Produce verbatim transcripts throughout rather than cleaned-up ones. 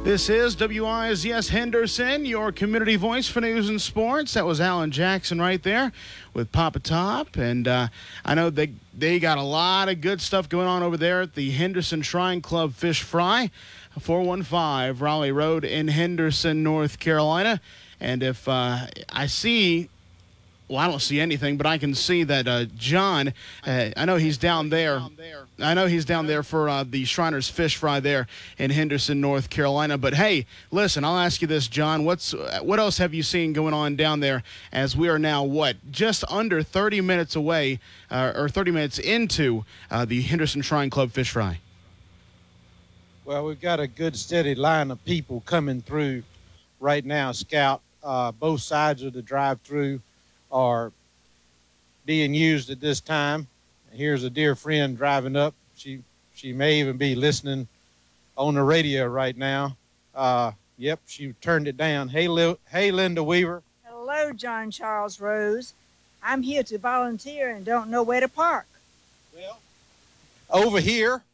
This is W I Z S Henderson, your community voice for news and sports. That was Alan Jackson right there with Papa Top. And uh, I know they, they got a lot of good stuff going on over there at the Henderson Shrine Club Fish Fry, four one five Raleigh Road in Henderson, North Carolina. And if uh, I see... Well, I don't see anything, but I can see that uh, John, uh, I know he's down there. I know he's down there for uh, the Shriners Fish Fry there in Henderson, North Carolina. But, hey, listen, I'll ask you this, John. What's uh, what else have you seen going on down there as we are now, what, just under thirty minutes away uh, or thirty minutes into uh, the Henderson Shrine Club Fish Fry? Well, we've got a good, steady line of people coming through right now, Scout. Uh, both sides of the drive-through are being used at this time. Here's a dear friend driving up. She she may even be listening on the radio right now. Uh, yep, she turned it down. Hey, Li- hey, Linda Weaver. Hello, John Charles Rose. I'm here to volunteer and don't know where to park. Well, over here.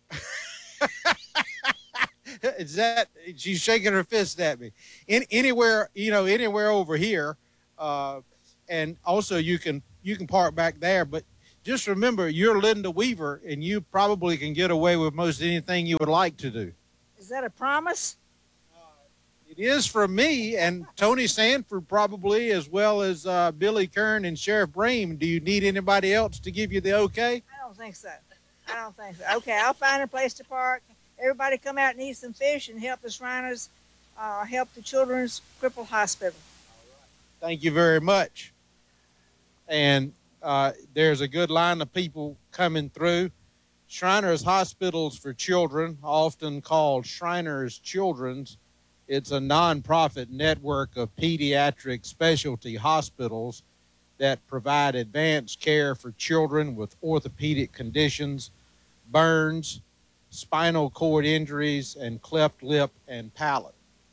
Is that, she's shaking her fist at me. In, anywhere, you know, anywhere over here. Uh, And also you can you can park back there. But just remember, you're Linda Weaver, and you probably can get away with most anything you would like to do. Is that a promise? Uh, it is for me and Tony Sanford probably, as well as uh, Billy Kern and Sheriff Brame. Do you need anybody else to give you the okay? I don't think so. I don't think so. Okay, I'll find a place to park. Everybody come out and eat some fish and help the Shriners, uh, help the Children's Cripple Hospital. Thank you very much. And uh, there's a good line of people coming through. Shriners Hospitals for Children, often called Shriners Children's, it's a nonprofit network of pediatric specialty hospitals that provide advanced care for children with orthopedic conditions, burns, spinal cord injuries, and cleft lip and palate.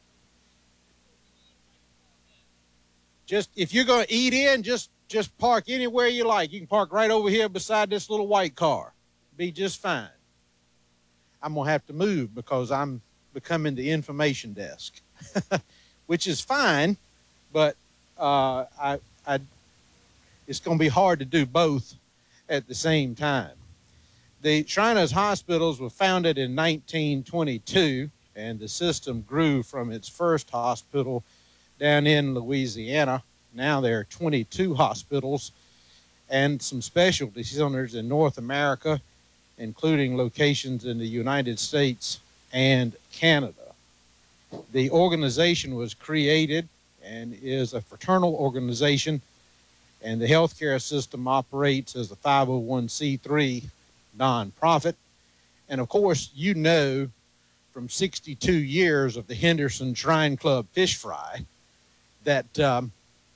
Just if you're going to eat in, just Just park anywhere you like. You can park right over here beside this little white car. Be just fine. I'm going to have to move because I'm becoming the information desk, which is fine, but uh, I, I, it's going to be hard to do both at the same time. The Shriners Hospitals were founded in nineteen twenty-two, and the system grew from its first hospital down in Louisiana. Now there are twenty-two hospitals and some specialty centers in North America, including locations in the United States and Canada. The organization was created and is a fraternal organization, and the healthcare system operates as a five oh one c three nonprofit. And of course, you know from sixty-two years of the Henderson Shrine Club Fish Fry that um,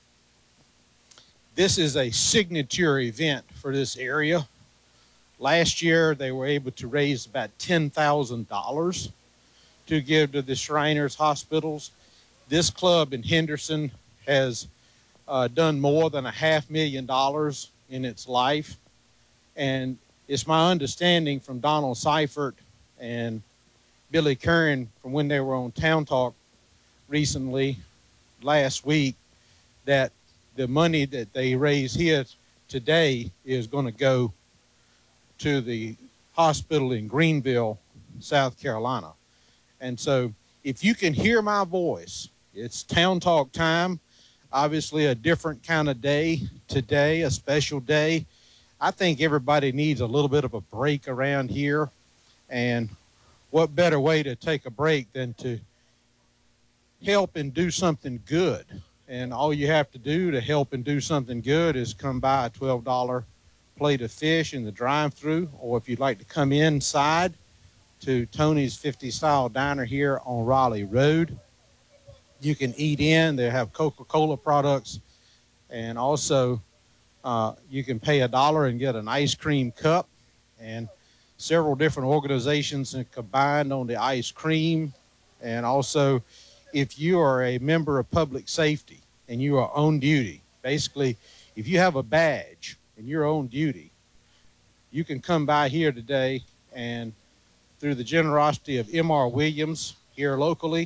this is a signature event for this area. Last year, they were able to raise about ten thousand dollars to give to the Shriners Hospitals. This club in Henderson has uh, done more than a half million dollars in its life. And it's my understanding from Donald Seifert and Billy Kern from when they were on Town Talk recently, last week, that the money that they raise here today is going to go to the hospital in Greenville, South Carolina. And so if you can hear my voice, it's Town Talk time, obviously a different kind of day today, a special day. I think everybody needs a little bit of a break around here. And what better way to take a break than to help and do something good? And all you have to do to help and do something good is come buy a twelve dollar plate of fish in the drive-thru, or if you'd like to come inside to Tony's fifty Style Diner here on Raleigh Road, you can eat in. They have Coca-Cola products, and also uh, you can pay a dollar and get an ice cream cup, and several different organizations combined on the ice cream. And also, if you are a member of public safety and you are on duty, basically, if you have a badge and you're on duty, you can come by here today, and through the generosity of M R Williams here locally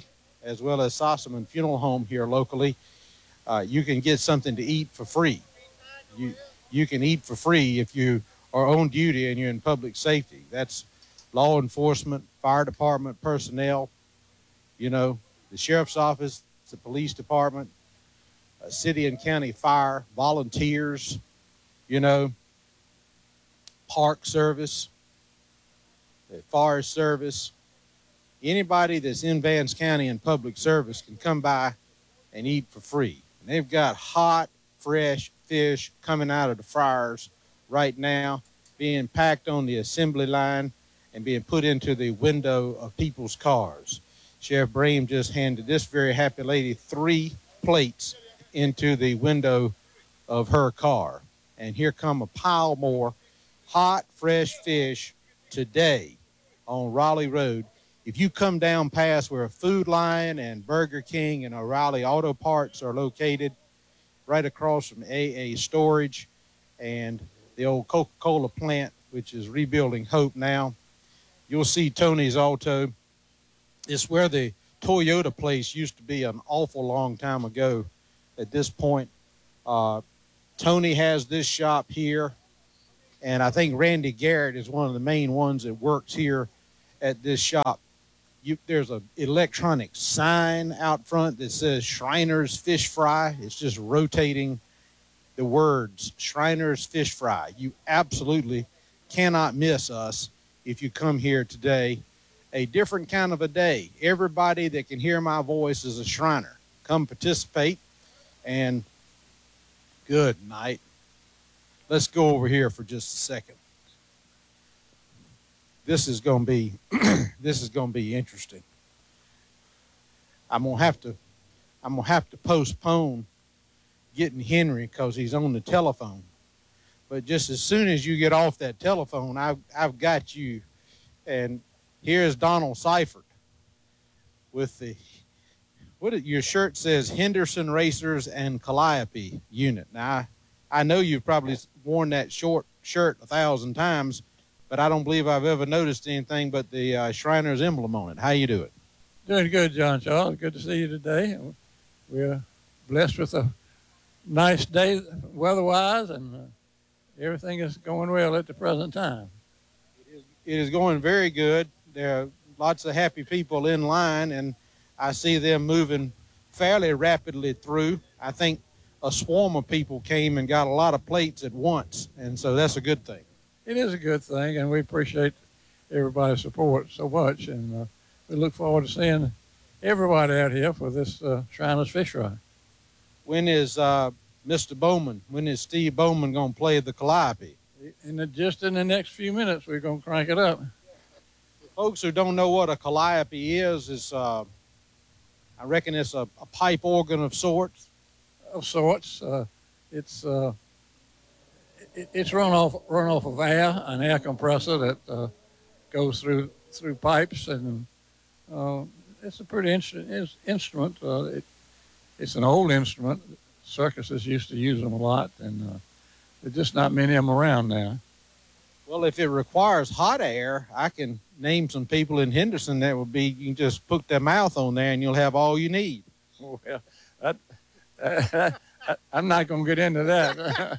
as well as Sossaman Funeral Home here locally, uh, you can get something to eat for free. You, you can eat for free if you are on duty and you're in public safety. That's law enforcement, fire department personnel, you know, the sheriff's office, the police department, uh, city and county fire, volunteers, you know, park service, the forest service. Anybody that's in Vance County in public service can come by and eat for free. And they've got hot, fresh fish coming out of the fryers right now, being packed on the assembly line and being put into the window of people's cars. Sheriff Bream just handed this very happy lady three plates into the window of her car. And here come a pile more hot, fresh fish today on Raleigh Road. If you come down past where Food Lion and Burger King and O'Reilly Auto Parts are located, right across from A A Storage and the old Coca-Cola plant, which is rebuilding Hope now, you'll see Tony's Auto. It's where the Toyota place used to be an awful long time ago. At this point, uh, Tony has this shop here, and I think Randy Garrett is one of the main ones that works here at this shop. You, there's an electronic sign out front that says Shriner's Fish Fry. It's just rotating the words Shriner's Fish Fry. You absolutely cannot miss us if you come here today. A different kind of a day. Everybody that can hear my voice is a Shriner. Come participate, and good night. Let's go over here for just a second. This is going to be this is going to be interesting. I'm going to have to I'm going to have to postpone getting Henry because he's on the telephone. But just as soon as you get off that telephone, I've I've got you. And here's Donald Seifert with the, what it, your shirt says Henderson Racers and Calliope Unit. Now, I, I know you've probably worn that short shirt a thousand times, but I don't believe I've ever noticed anything but the uh, Shriners emblem on it. How you doing? Doing good, John Charles. Good to see you today. We're blessed with a nice day weather-wise, and uh, everything is going well at the present time. It is going very good. There are lots of happy people in line, and I see them moving fairly rapidly through. I think a swarm of people came and got a lot of plates at once, and so that's a good thing. It is a good thing, and we appreciate everybody's support so much, and uh, we look forward to seeing everybody out here for this uh, Shriners Fish Fry. When is uh, Mister Bowman, when is Steve Bowman going to play the Calliope? In the, just in the next few minutes, we're going to crank it up. Folks who don't know what a calliope is, is uh, I reckon it's a, a pipe organ of sorts. Of sorts. Uh, it's uh, it, it's run off run off of air, an air compressor that uh, goes through through pipes, and uh, it's a pretty instru- instrument. Uh, it, it's an old instrument. Circuses used to use them a lot, and uh, there's just not many of them around now. Well, if it requires hot air, I can name some people in Henderson that would be, you can just put their mouth on there and you'll have all you need. Well, I, I, I, I'm not going to get into that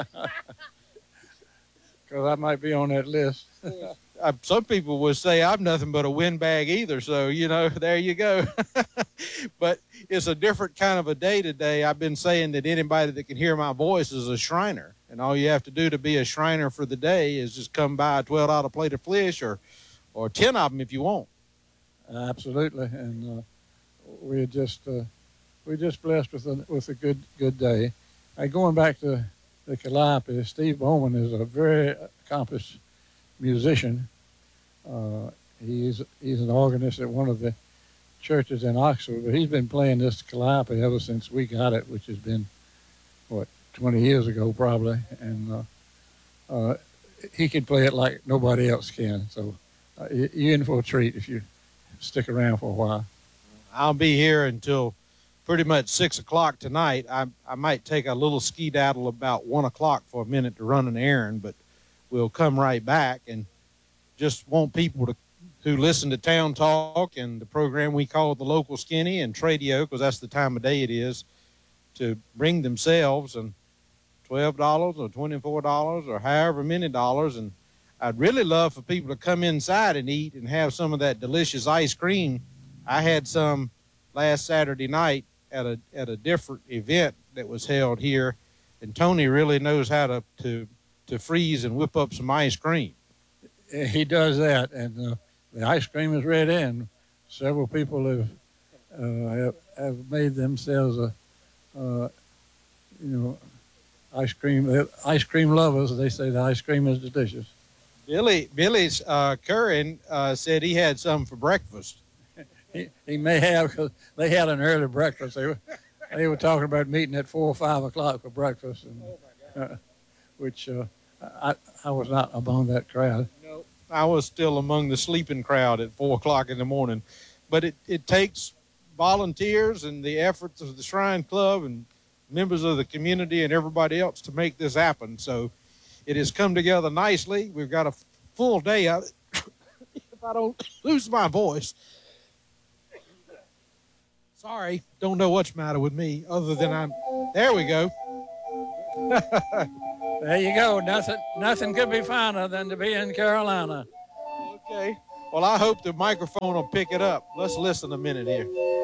because I might be on that list. uh, some people would say I'm nothing but a windbag either, so, you know, there you go. But it's a different kind of a day today. I've been saying that anybody that can hear my voice is a Shriner. And all you have to do to be a Shriner for the day is just come by a twelve dollar plate of fish, or or ten of them if you want. Absolutely, and uh, we're just uh, we're just blessed with a with a good good day. Uh, going back to the Calliope, Steve Bowman is a very accomplished musician. Uh, he's he's an organist at one of the churches in Oxford, but he's been playing this Calliope ever since we got it, which has been what, twenty years ago probably, and uh, uh, he can play it like nobody else can. So uh, you're in for a treat if you stick around for a while. I'll be here until pretty much six o'clock tonight. I I might take a little ski-daddle about one o'clock for a minute to run an errand, but we'll come right back and just want people to who listen to Town Talk and the program we call The Local Skinny and Tradio, because that's the time of day it is, to bring themselves, and twelve dollars or twenty-four dollars or however many dollars. And I'd really love for people to come inside and eat and have some of that delicious ice cream. I had some last Saturday night at a at a different event that was held here, and Tony really knows how to to, to freeze and whip up some ice cream. He does that, and uh, the ice cream is ready, and several people have uh, have, have made themselves a uh, you know ice cream ice cream lovers. They say the ice cream is delicious. Billy Billy's uh, Curran uh, said he had some for breakfast. He, he may have, because they had an early breakfast. They were they were talking about meeting at four or five o'clock for breakfast, and, uh, which uh, I I was not among that crowd. No, I was still among the sleeping crowd at four o'clock in the morning. But it, it takes volunteers and the efforts of the Shrine Club and members of the community and everybody else to make this happen. So it has come together nicely. We've got a full day of it. If I don't lose my voice. Sorry, don't know what's the matter with me other than I'm, there we go. There you go. Nothing nothing could be finer than to be in Carolina. Okay. Well, I hope the microphone will pick it up. Let's listen a minute here.